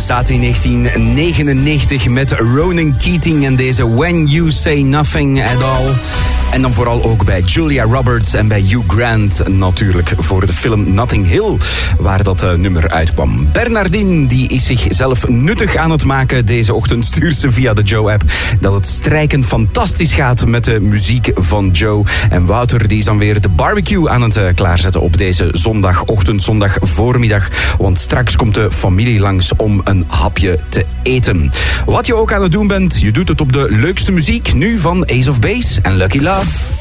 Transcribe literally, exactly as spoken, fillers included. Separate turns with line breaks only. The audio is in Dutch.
bestaat in negentien negenennegentig met Ronan Keating en deze When You Say Nothing At All. En dan vooral ook bij Julia Roberts en bij Hugh Grant natuurlijk voor de film Notting Hill, waar dat uh, nummer uitkwam. Bernardine die is zichzelf nuttig aan het maken. Deze ochtend stuurt ze via de Joe-app dat het strijken fantastisch gaat met de muziek van Joe. En Wouter die is dan weer de barbecue aan het uh, klaarzetten op deze zondagochtend, zondag voormiddag. Want straks komt de familie langs om een hapje te eten. Wat je ook aan het doen bent, je doet het op de leukste muziek. Nu van Ace of Base en Lucky Love.